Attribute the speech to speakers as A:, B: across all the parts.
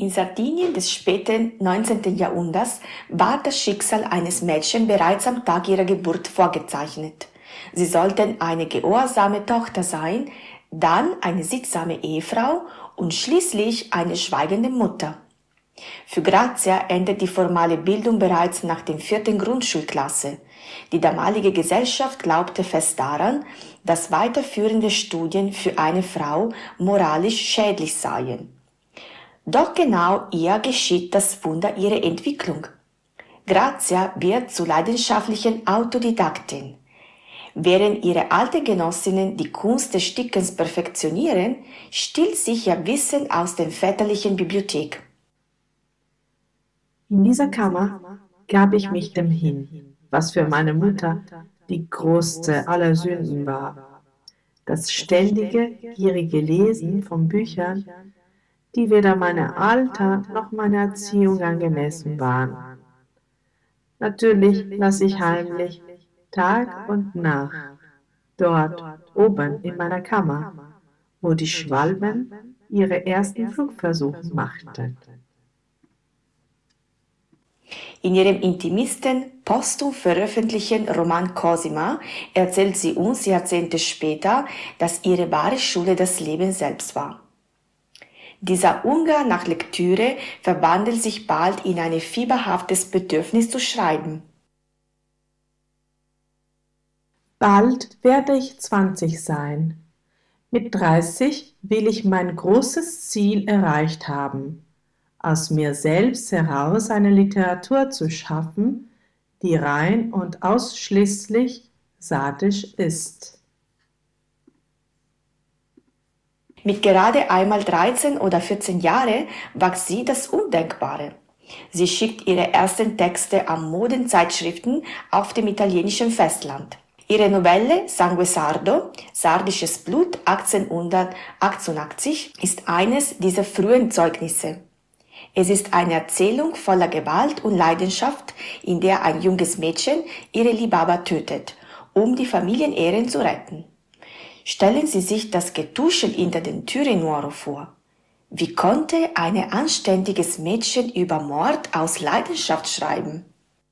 A: In Sardinien des späten 19. Jahrhunderts war das Schicksal eines Mädchens bereits am Tag ihrer Geburt vorgezeichnet. Sie sollten eine gehorsame Tochter sein, dann eine sittsame Ehefrau und schließlich eine schweigende Mutter. Für Grazia endet die formale Bildung bereits nach der 4. Grundschulklasse. Die damalige Gesellschaft glaubte fest daran, dass weiterführende Studien für eine Frau moralisch schädlich seien. Doch genau ihr geschieht das Wunder ihrer Entwicklung. Grazia wird zur leidenschaftlichen Autodidaktin. Während ihre alten Genossinnen die Kunst des Stickens perfektionieren, stiehlt sich ihr Wissen aus der väterlichen Bibliothek.
B: In dieser Kammer gab ich mich dem hin, was für meine Mutter die größte aller Sünden war. Das ständige, gierige Lesen von Büchern, die weder meinem Alter noch meiner Erziehung angemessen waren. Natürlich las ich heimlich, Tag und Nacht, dort oben in meiner Kammer, wo die Schwalben ihre ersten Flugversuche machten.
A: In ihrem intimisten, posthum veröffentlichten Roman Cosima erzählt sie uns Jahrzehnte später, dass ihre wahre Schule das Leben selbst war. Dieser Hunger nach Lektüre verwandelt sich bald in ein fieberhaftes Bedürfnis zu schreiben.
B: Bald werde ich 20 sein. Mit 30 will ich mein großes Ziel erreicht haben, aus mir selbst heraus eine Literatur zu schaffen, die rein und ausschließlich sadisch ist.
A: Mit gerade einmal 13 oder 14 Jahren wagt sie das Undenkbare. Sie schickt ihre ersten Texte an Modenzeitschriften auf dem italienischen Festland. Ihre Novelle Sangue Sardo, Sardisches Blut 1888, ist eines dieser frühen Zeugnisse. Es ist eine Erzählung voller Gewalt und Leidenschaft, in der ein junges Mädchen ihre Liebhaber tötet, um die Familienehren zu retten. Stellen Sie sich das Getuschel hinter den Türen Nuoro vor. Wie konnte ein anständiges Mädchen über Mord aus Leidenschaft schreiben?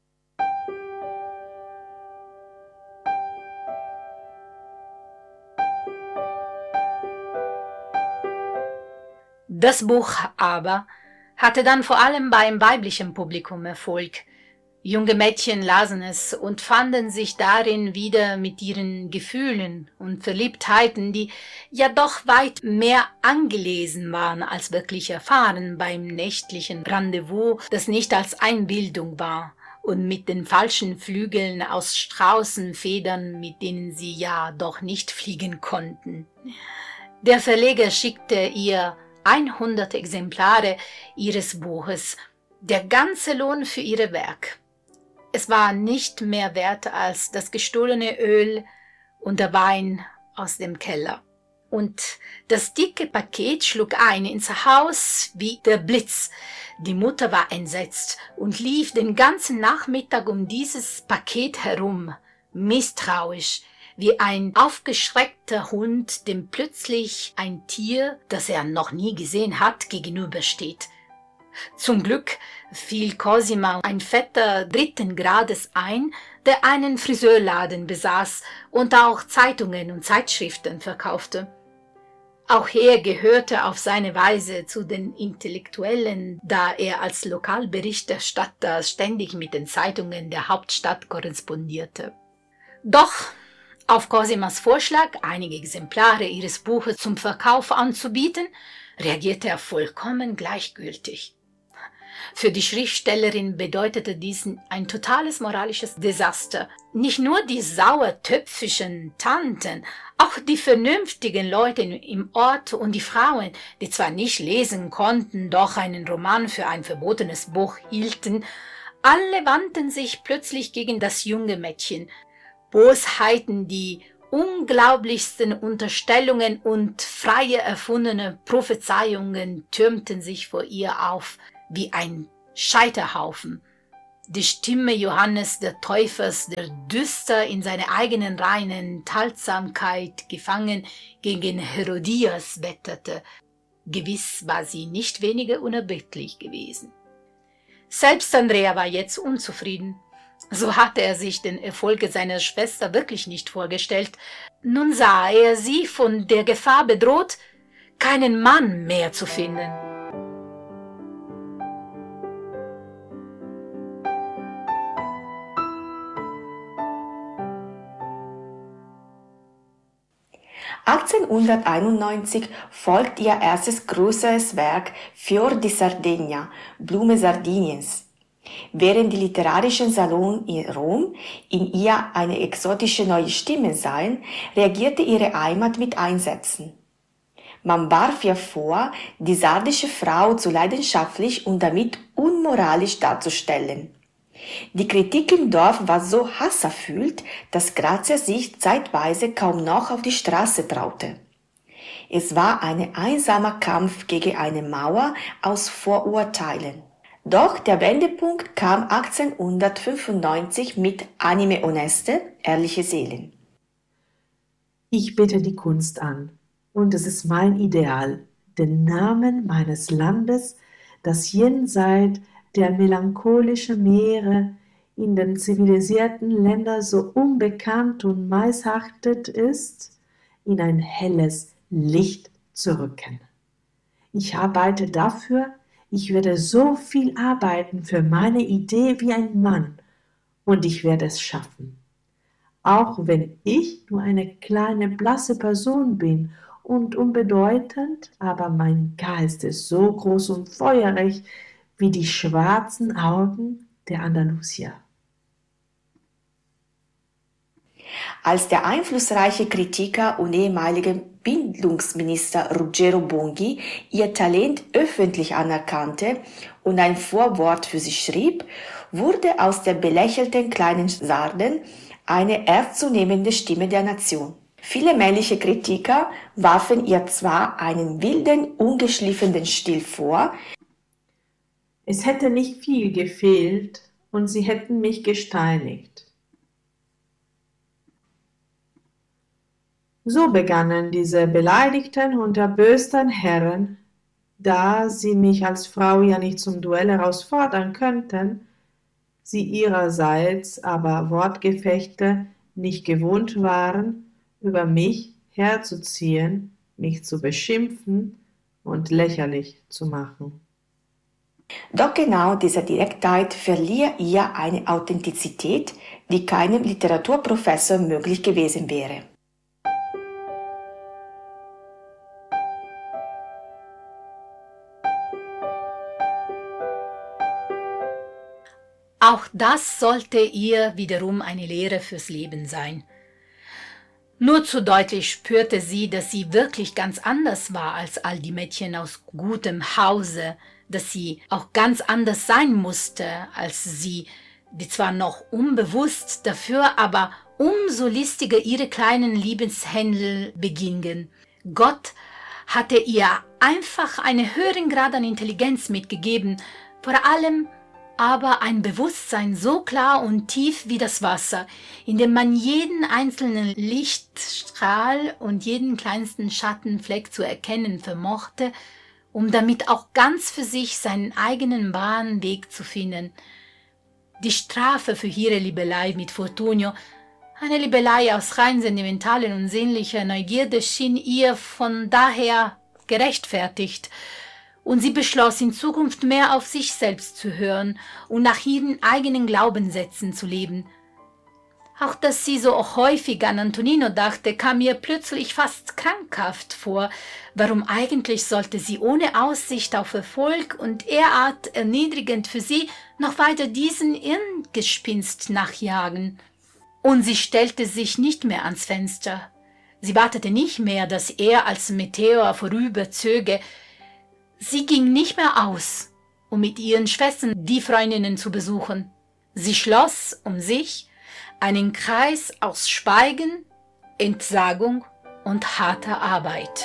C: Das Buch aber hatte dann vor allem beim weiblichen Publikum Erfolg. Junge Mädchen lasen es und fanden sich darin wieder mit ihren Gefühlen und Verliebtheiten, die ja doch weit mehr angelesen waren als wirklich erfahren beim nächtlichen Rendezvous, das nicht als Einbildung war und mit den falschen Flügeln aus Straußenfedern, mit denen sie ja doch nicht fliegen konnten. Der Verleger schickte ihr 100 Exemplare ihres Buches, der ganze Lohn für ihr Werk. Es war nicht mehr wert als das gestohlene Öl und der Wein aus dem Keller. Und das dicke Paket schlug ein ins Haus wie der Blitz. Die Mutter war entsetzt und lief den ganzen Nachmittag um dieses Paket herum, misstrauisch, wie ein aufgeschreckter Hund, dem plötzlich ein Tier, das er noch nie gesehen hat, gegenübersteht. Zum Glück fiel Cosima ein Vetter 3. Grades ein, der einen Friseurladen besaß und auch Zeitungen und Zeitschriften verkaufte. Auch er gehörte auf seine Weise zu den Intellektuellen, da er als Lokalberichterstatter ständig mit den Zeitungen der Hauptstadt korrespondierte. Doch auf Cosimas Vorschlag, einige Exemplare ihres Buches zum Verkauf anzubieten, reagierte er vollkommen gleichgültig. Für die Schriftstellerin bedeutete dies ein totales moralisches Desaster. Nicht nur die sauertöpfischen Tanten, auch die vernünftigen Leute im Ort und die Frauen, die zwar nicht lesen konnten, doch einen Roman für ein verbotenes Buch hielten, alle wandten sich plötzlich gegen das junge Mädchen. Bosheiten, die unglaublichsten Unterstellungen und freie erfundene Prophezeiungen türmten sich vor ihr auf wie ein Scheiterhaufen. Die Stimme Johannes der Täufers, der düster in seine eigenen reinen Enthaltsamkeit gefangen gegen Herodias wetterte, Gewiss war sie nicht weniger unerbittlich gewesen. Selbst Andrea war jetzt unzufrieden. So hatte er sich den Erfolg seiner Schwester wirklich nicht vorgestellt. Nun sah er sie von der Gefahr bedroht, keinen Mann mehr zu finden.
A: (1891) folgt ihr erstes größeres Werk Fior di Sardegna, Blume Sardiniens. Während die literarischen Salons in Rom in ihr eine exotische neue Stimme sahen, reagierte ihre Heimat mit Einsätzen. Man warf ihr vor, die sardische Frau zu leidenschaftlich und damit unmoralisch darzustellen. Die Kritik im Dorf war so hasserfüllt, dass Grazia sich zeitweise kaum noch auf die Straße traute. Es war ein einsamer Kampf gegen eine Mauer aus Vorurteilen. Doch der Wendepunkt kam 1895 mit Anime Oneste, ehrliche Seelen.
B: Ich bete die Kunst an, und es ist mein Ideal, den Namen meines Landes, das jenseits der melancholischen Meere in den zivilisierten Ländern so unbekannt und missachtet ist, in ein helles Licht zu rücken. Ich arbeite dafür, ich werde so viel arbeiten für meine Idee wie ein Mann, und ich werde es schaffen. Auch wenn ich nur eine kleine blasse Person bin und unbedeutend, aber mein Geist ist so groß und feurig wie die schwarzen Augen der Andalusier.
A: Als der einflussreiche Kritiker und ehemalige Bildungsminister Ruggero Bonghi ihr Talent öffentlich anerkannte und ein Vorwort für sie schrieb, wurde aus der belächelten kleinen Sarden eine ernstzunehmende Stimme der Nation. Viele männliche Kritiker warfen ihr zwar einen wilden, ungeschliffenen Stil vor,
B: es hätte nicht viel gefehlt, und sie hätten mich gesteinigt. So begannen diese beleidigten und erbösten Herren, da sie mich als Frau ja nicht zum Duell herausfordern könnten, sie ihrerseits aber Wortgefechte nicht gewohnt waren, über mich herzuziehen, mich zu beschimpfen und lächerlich zu machen.
A: Doch genau diese Direktheit verlieh ihr eine Authentizität, die keinem Literaturprofessor möglich gewesen wäre.
C: Auch das sollte ihr wiederum eine Lehre fürs Leben sein. Nur zu deutlich spürte sie, dass sie wirklich ganz anders war als all die Mädchen aus gutem Hause, dass sie auch ganz anders sein musste als sie, die zwar noch unbewusst, dafür aber umso listiger ihre kleinen Liebeshändel begingen. Gott hatte ihr einfach einen höheren Grad an Intelligenz mitgegeben, vor allem aber ein Bewusstsein so klar und tief wie das Wasser, in dem man jeden einzelnen Lichtstrahl und jeden kleinsten Schattenfleck zu erkennen vermochte, um damit auch ganz für sich seinen eigenen wahren Weg zu finden. Die Strafe für ihre Liebelei mit Fortunio, eine Liebelei aus rein sentimentalen und sinnlicher Neugierde, schien ihr von daher gerechtfertigt, und sie beschloss, in Zukunft mehr auf sich selbst zu hören und nach ihren eigenen Glaubenssätzen zu leben. Auch dass sie so häufig an Antonino dachte, kam ihr plötzlich fast krankhaft vor. Warum eigentlich sollte sie ohne Aussicht auf Erfolg und derart erniedrigend für sie noch weiter diesen Irrgespinst nachjagen? Und sie stellte sich nicht mehr ans Fenster. Sie wartete nicht mehr, dass er als Meteor vorüberzöge. Sie ging nicht mehr aus, um mit ihren Schwestern die Freundinnen zu besuchen. Sie schloss um sich einen Kreis aus Schweigen, Entsagung und harter Arbeit.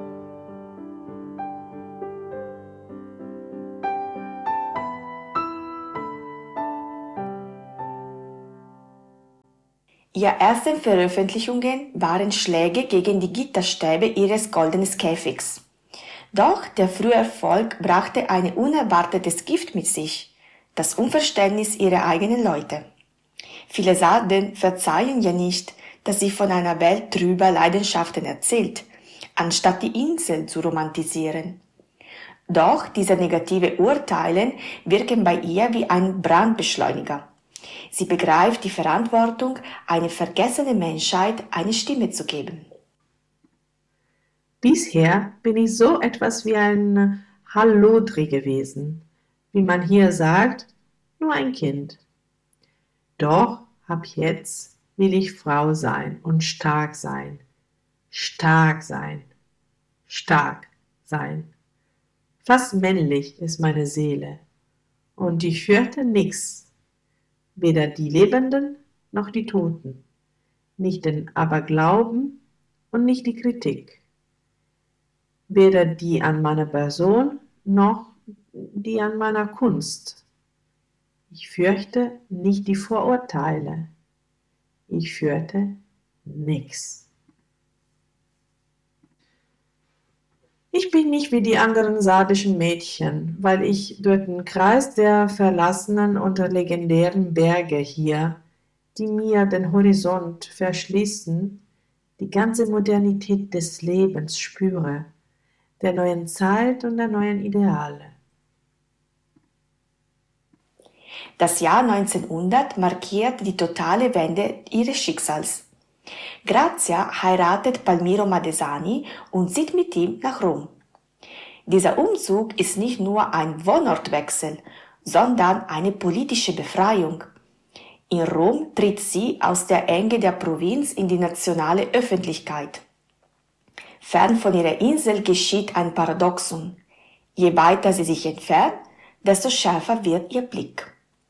A: Ihre ersten Veröffentlichungen waren Schläge gegen die Gitterstäbe ihres goldenen Käfigs. Doch der frühe Erfolg brachte ein unerwartetes Gift mit sich, das Unverständnis ihrer eigenen Leute. Viele Sarden verzeihen ja nicht, dass sie von einer Welt trüber Leidenschaften erzählt, anstatt die Insel zu romantisieren. Doch diese negative Urteile wirken bei ihr wie ein Brandbeschleuniger. Sie begreift die Verantwortung, einer vergessenen Menschheit eine Stimme zu geben.
B: Bisher bin ich so etwas wie ein Hallodri gewesen, wie man hier sagt, nur ein Kind. Doch ab jetzt will ich Frau sein und stark sein, stark sein, stark sein. Fast männlich ist meine Seele und ich fürchte nix, weder die Lebenden noch die Toten, nicht den Aberglauben und nicht die Kritik, weder die an meiner Person noch die an meiner Kunst. Ich fürchte nicht die Vorurteile, ich fürchte nix. Ich bin nicht wie die anderen sardischen Mädchen, weil ich durch den Kreis der verlassenen und legendären Berge hier, die mir den Horizont verschließen, die ganze Modernität des Lebens spüre, der neuen Zeit und der neuen Ideale.
A: Das Jahr 1900 markiert die totale Wende ihres Schicksals. Grazia heiratet Palmiro Madesani und zieht mit ihm nach Rom. Dieser Umzug ist nicht nur ein Wohnortwechsel, sondern eine politische Befreiung. In Rom tritt sie aus der Enge der Provinz in die nationale Öffentlichkeit. Fern von ihrer Insel geschieht ein Paradoxon. Je weiter sie sich entfernt, desto schärfer wird ihr Blick.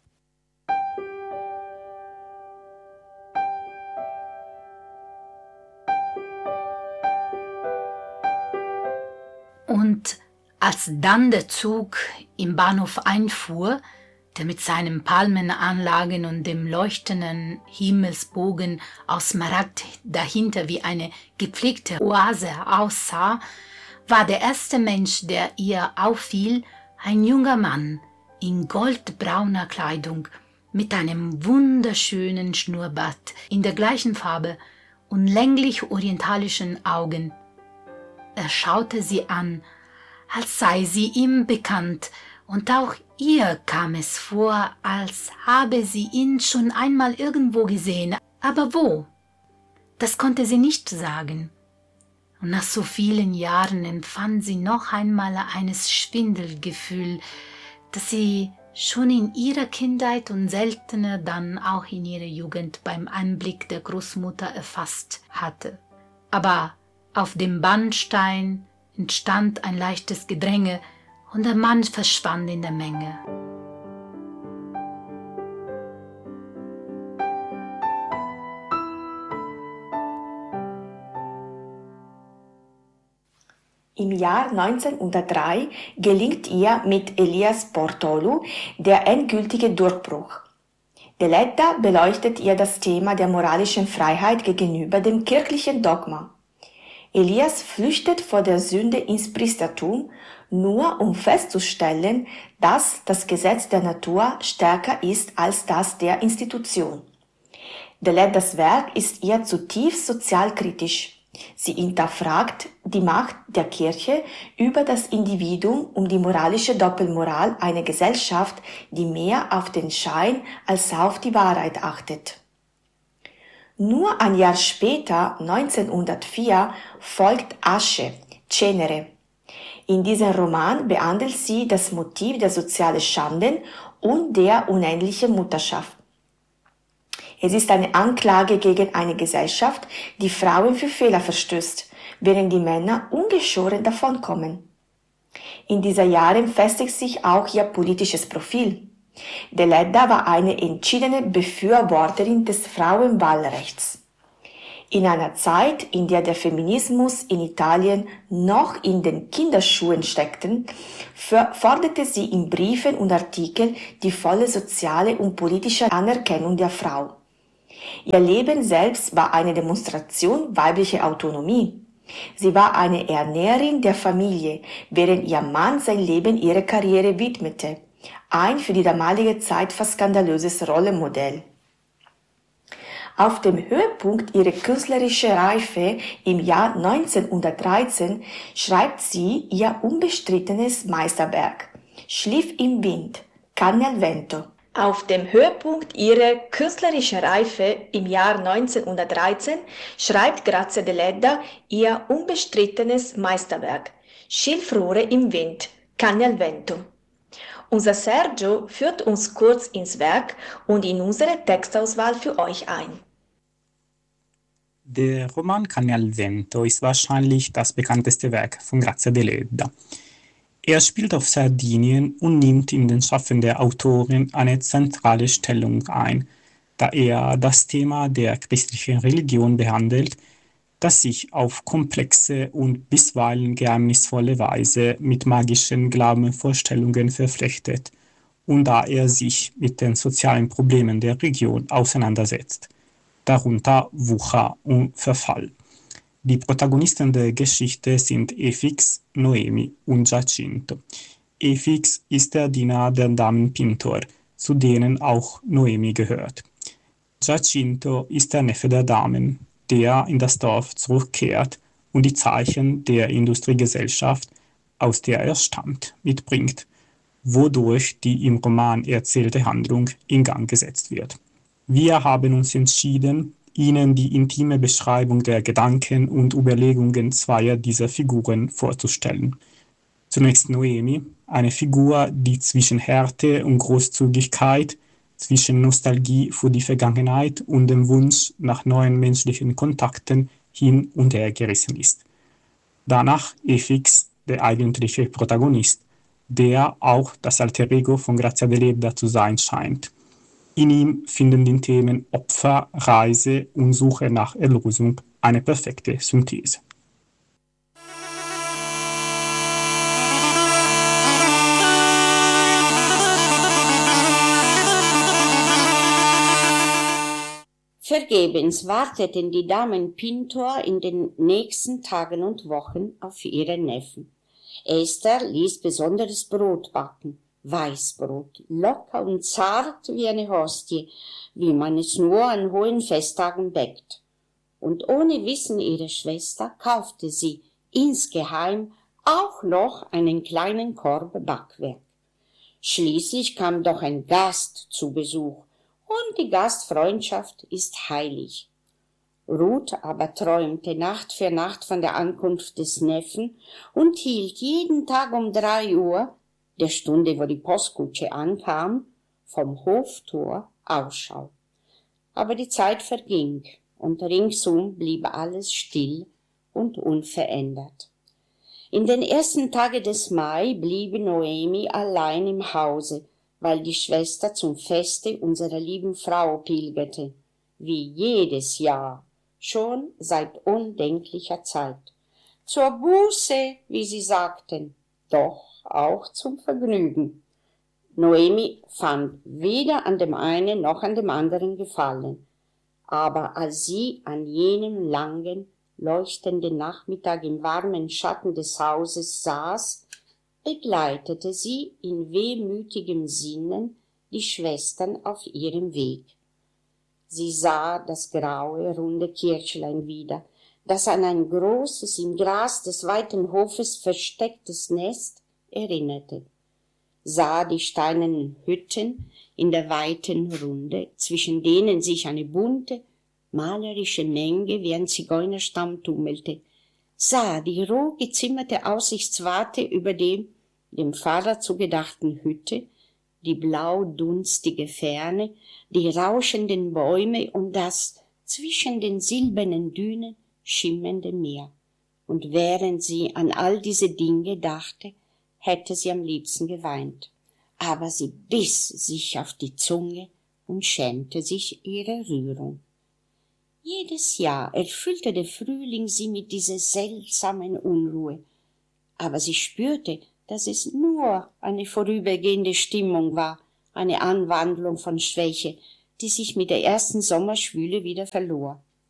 C: Und als dann der Zug im Bahnhof einfuhr, der mit seinen Palmenanlagen und dem leuchtenden Himmelsbogen aus Smaragd dahinter wie eine gepflegte Oase aussah, war der erste Mensch, der ihr auffiel, ein junger Mann in goldbrauner Kleidung mit einem wunderschönen Schnurrbart in der gleichen Farbe und länglich orientalischen Augen. Er schaute sie an, als sei sie ihm bekannt, und auch ihr kam es vor, als habe sie ihn schon einmal irgendwo gesehen. Aber wo? Das konnte sie nicht sagen. Und nach so vielen Jahren empfand sie noch einmal eines Schwindelgefühl, das sie schon in ihrer Kindheit und seltener dann auch in ihrer Jugend beim Anblick der Großmutter erfasst hatte. Aber auf dem Bahnsteig entstand ein leichtes Gedränge und der Mann verschwand in der Menge.
A: Im Jahr 1903 gelingt ihr mit Elias Portolu der endgültige Durchbruch. Deledda beleuchtet ihr das Thema der moralischen Freiheit gegenüber dem kirchlichen Dogma. Elias flüchtet vor der Sünde ins Priestertum, nur um festzustellen, dass das Gesetz der Natur stärker ist als das der Institution. Deleddas Werk ist ihr zutiefst sozialkritisch. Sie hinterfragt die Macht der Kirche über das Individuum und die moralische Doppelmoral einer Gesellschaft, die mehr auf den Schein als auf die Wahrheit achtet. Nur ein Jahr später, 1904, folgt Asche, Cenere. In diesem Roman behandelt sie das Motiv der sozialen Schanden und der unendlichen Mutterschaft. Es ist eine Anklage gegen eine Gesellschaft, die Frauen für Fehler verstößt, während die Männer ungeschoren davonkommen. In diesen Jahren festigt sich auch ihr politisches Profil. Deledda war eine entschiedene Befürworterin des Frauenwahlrechts. In einer Zeit, in der der Feminismus in Italien noch in den Kinderschuhen steckte, forderte sie in Briefen und Artikeln die volle soziale und politische Anerkennung der Frau. Ihr Leben selbst war eine Demonstration weiblicher Autonomie. Sie war eine Ernährerin der Familie, während ihr Mann sein Leben ihrer Karriere widmete. Ein für die damalige Zeit fast skandalöses Rollenmodell. Auf dem Höhepunkt ihrer künstlerischen Reife im Jahr 1913 schreibt sie ihr unbestrittenes Meisterwerk Schliff im Wind, Cane al vento. Auf dem Höhepunkt ihrer künstlerischen Reife im Jahr 1913 schreibt Grazia Deledda ihr unbestrittenes Meisterwerk Schilfrohre im Wind, Cane al vento. Unser Sergio führt uns kurz ins Werk und in unsere Textauswahl für euch ein.
D: Der Roman Cane al vento ist wahrscheinlich das bekannteste Werk von Grazia Deledda. Er spielt auf Sardinien und nimmt in den Schaffen der Autorin eine zentrale Stellung ein, da er das Thema der christlichen Religion behandelt, das sich auf komplexe und bisweilen geheimnisvolle Weise mit magischen Glaubensvorstellungen verflechtet und da er sich mit den sozialen Problemen der Region auseinandersetzt, darunter Wucher und Verfall. Die Protagonisten der Geschichte sind Efix, Noemi und Giacinto. Efix ist der Diener der Damenpintor, zu denen auch Noemi gehört. Giacinto ist der Neffe der Damen, der in das Dorf zurückkehrt und die Zeichen der Industriegesellschaft, aus der er stammt, mitbringt, wodurch die im Roman erzählte Handlung in Gang gesetzt wird. Wir haben uns entschieden, Ihnen die intime Beschreibung der Gedanken und Überlegungen zweier dieser Figuren vorzustellen. Zunächst Noemi, eine Figur, die zwischen Härte und Großzügigkeit, zwischen Nostalgie für die Vergangenheit und dem Wunsch nach neuen menschlichen Kontakten hin und her gerissen ist. Danach Efix, der eigentliche Protagonist, der auch das Alter Ego von Grazia Deledda zu sein scheint. In ihm finden die Themen Opfer, Reise und Suche nach Erlösung eine perfekte Synthese.
E: Vergebens warteten die Damen Pintor in den nächsten Tagen und Wochen auf ihren Neffen. Esther ließ besonderes Brot backen. Weißbrot, locker und zart wie eine Hostie, wie man es nur an hohen Festtagen bäckt. Und ohne Wissen ihrer Schwester kaufte sie insgeheim auch noch einen kleinen Korb Backwerk. Schließlich kam doch ein Gast zu Besuch, und die Gastfreundschaft ist heilig. Ruth aber träumte Nacht für Nacht von der Ankunft des Neffen und hielt jeden Tag um 3 Uhr, der Stunde, wo die Postkutsche ankam, vom Hoftor Ausschau. Aber die Zeit verging und ringsum blieb alles still und unverändert. In den ersten Tagen des Mai blieb Noemi allein im Hause, weil die Schwester zum Feste unserer lieben Frau pilgerte, wie jedes Jahr, schon seit undenklicher Zeit. Zur Buße, wie sie sagten, doch auch zum Vergnügen. Noemi fand weder an dem einen noch an dem anderen Gefallen, aber als sie an jenem langen, leuchtenden Nachmittag im warmen Schatten des Hauses saß, begleitete sie in wehmütigem Sinnen die Schwestern auf ihrem Weg. Sie sah das graue, runde Kirchlein wieder, das an ein großes, im Gras des weiten Hofes verstecktes Nest erinnerte, sah die steinernen Hütten in der weiten Runde, zwischen denen sich eine bunte, malerische Menge wie ein Zigeunerstamm tummelte, sah die roh gezimmerte Aussichtswarte über dem Pfarrer zugedachten Hütte, die blau-dunstige Ferne, die rauschenden Bäume und das zwischen den silbernen Dünen schimmernde Meer. Und während sie an all diese Dinge dachte, hätte sie am liebsten geweint. Aber sie biss sich auf die Zunge und schämte sich ihrer Rührung. Jedes Jahr erfüllte der Frühling sie mit dieser seltsamen Unruhe, aber sie spürte, dass es nur eine vorübergehende Stimmung war, eine Anwandlung von Schwäche, die sich mit der ersten Sommerschwüle wieder verlor.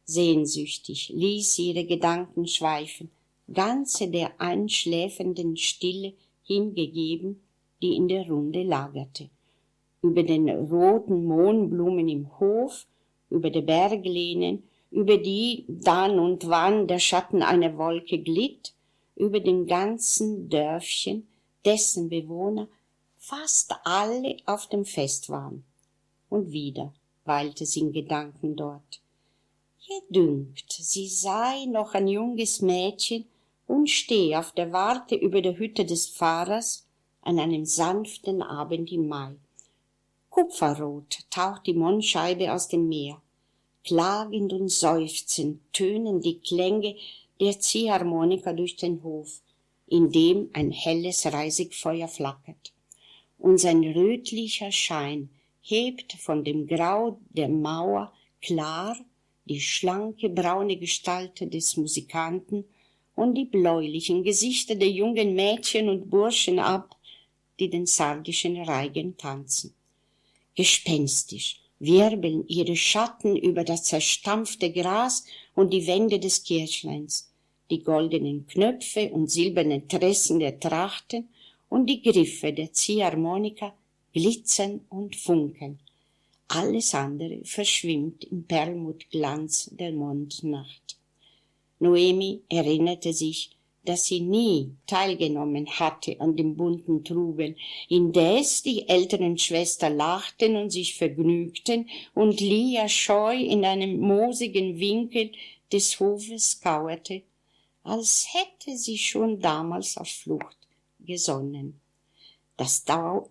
E: Sehnsüchtig ließ sie ihre Gedanken schweifen, ganz der einschläfernden Stille hingegeben, die in der Runde lagerte. Über den roten Mohnblumen im Hof, über die Berglehnen, über die dann und wann der Schatten einer Wolke glitt, über dem ganzen Dörfchen, dessen Bewohner fast alle auf dem Fest waren. Und wieder weilte sie in Gedanken dort. Ihr dünkt, sie sei noch ein junges Mädchen und stehe auf der Warte über der Hütte des Pfarrers an einem sanften Abend im Mai. Kupferrot taucht die Mondscheibe aus dem Meer. Klagend und seufzend tönen die Klänge der Ziehharmonika durch den Hof, in dem ein helles Reisigfeuer flackert. Und sein rötlicher Schein hebt von dem Grau der Mauer klar die schlanke braune Gestalt des Musikanten und die bläulichen Gesichter der jungen Mädchen und Burschen ab, die den sardischen Reigen tanzen. Gespenstisch wirbeln ihre Schatten über das zerstampfte Gras und die Wände des Kirchleins, die goldenen Knöpfe und silbernen Tressen der Trachten und die Griffe der Ziehharmonika glitzern und funkeln. Alles andere verschwimmt im Perlmuttglanz der Mondnacht. Noemi erinnerte sich, dass sie nie teilgenommen hatte an dem bunten Trubel, indes die älteren Schwestern lachten und sich vergnügten und Lia scheu in einem moosigen Winkel des Hofes kauerte, als hätte sie schon damals auf Flucht gesonnen. Das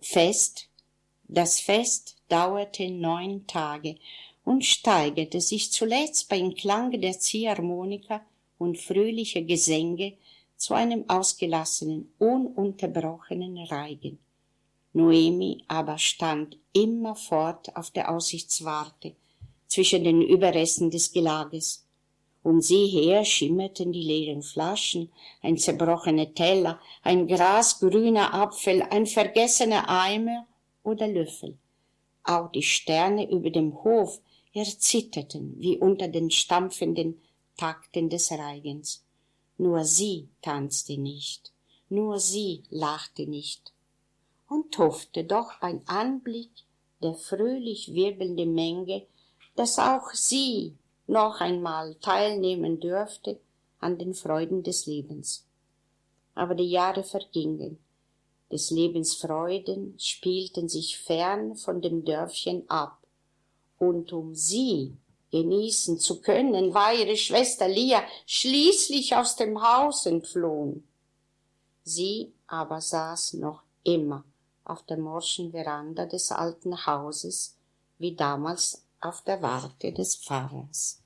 E: Fest dauerte 9 Tage und steigerte sich zuletzt beim Klang der Ziehharmonika und fröhlicher Gesänge zu einem ausgelassenen, ununterbrochenen Reigen. Noemi aber stand immerfort auf der Aussichtswarte zwischen den Überresten des Gelages. Um sie her schimmerten die leeren Flaschen, ein zerbrochener Teller, ein grasgrüner Apfel, ein vergessener Eimer oder Löffel. Auch die Sterne über dem Hof erzitterten wie unter den stampfenden Takten des Reigens. Nur sie tanzte nicht, nur sie lachte nicht und hoffte doch beim Anblick der fröhlich wirbelnden Menge, dass auch sie noch einmal teilnehmen dürfte an den Freuden des Lebens. Aber die Jahre vergingen, des Lebens Freuden spielten sich fern von dem Dörfchen ab, und um sie genießen zu können, war ihre Schwester Lia schließlich aus dem Haus entflohen. Sie aber saß noch immer auf der morschen Veranda des alten Hauses, wie damals auf der Warte des Pfarrers.